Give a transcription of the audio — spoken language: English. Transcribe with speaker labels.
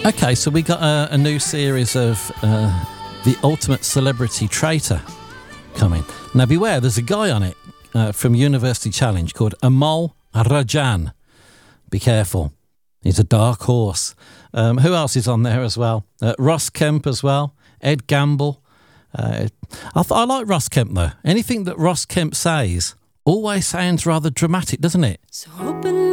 Speaker 1: Okay, so we got a new series of The Ultimate Celebrity Traitor coming. Now beware, there's a guy on it from University Challenge called Amol Rajan. Be careful. He's a dark horse. Who else is on there as well? Ross Kemp as well. Ed Gamble. I like Ross Kemp though. Anything that Ross Kemp says always sounds rather dramatic, doesn't it?
Speaker 2: So open